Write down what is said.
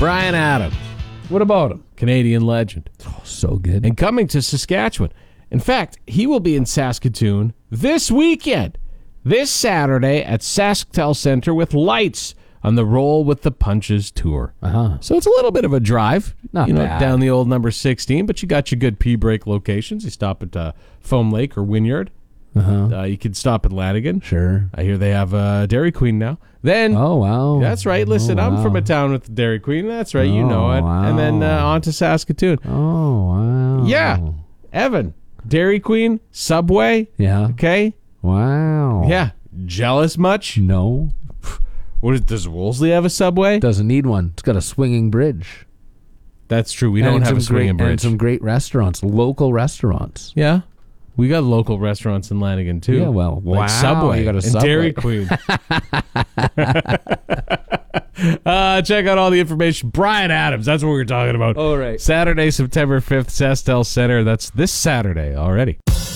Bryan Adams, What about him? Canadian legend. Oh, so good. And coming to Saskatchewan. In fact, he will be in Saskatoon this weekend, this Saturday at SaskTel Center with lights on the Roll with the Punches tour. Uh-huh. So it's a little bit of a drive, Not bad. down the old number 16, but you got your good P-break locations. You stop at Foam Lake or Wynyard. Uh-huh. You can stop at Lanigan. Sure. I hear they have Dairy Queen now. Then, Oh, wow. that's right. Listen, Oh, I'm wow. from a town with Dairy Queen. That's right. You know Oh, it. wow. And then on to Saskatoon. Oh, wow. Yeah. Evan, Dairy Queen, Subway. Yeah. Okay. Wow. Yeah. Jealous much? No. Does Wolseley have a Subway? Doesn't need one. It's got a swinging bridge. That's true. We don't have a swinging bridge. And some great restaurants, local restaurants. Yeah. We got local restaurants in Lanigan, too. Yeah, well, like wow, Subway you got a and Subway. Dairy Queen. Check out all the information. Bryan Adams, that's what we're talking about. All right. Saturday, September 5th, SaskTel Center. That's this Saturday already.